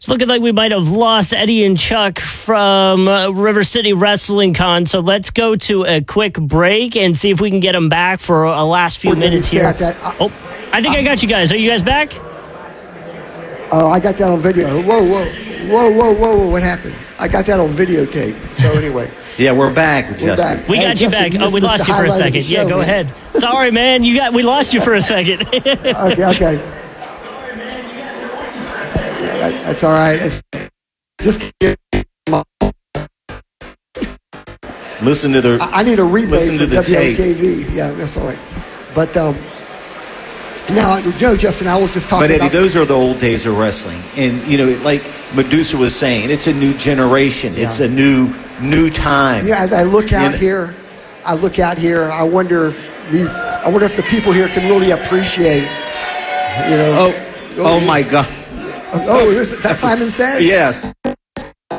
It's looking like we might have lost Eddie and Chuck from River City Wrestling Con. So let's go to a quick break and see if we can get them back for a last few minutes here. I think I got you guys. Are you guys back? Oh, I got that on video. Whoa. What happened? I got that on videotape. So anyway. Yeah, we're back, Justin. We got you back. Oh, we lost you for a second. Yeah, go ahead. Sorry, man. We lost you for a second. Okay. That's all right. Just listen to the. I need a rebate listen for to the WKV. tape. Yeah, that's all right. But now, Justin, I was just talking. But Eddie, about those are the old days of wrestling, and like Medusa was saying, it's a new generation. Yeah. It's a new time. Yeah, as I look out here, I wonder if the people here can really appreciate. Oh my God. Oh, is that Simon Says? Yes.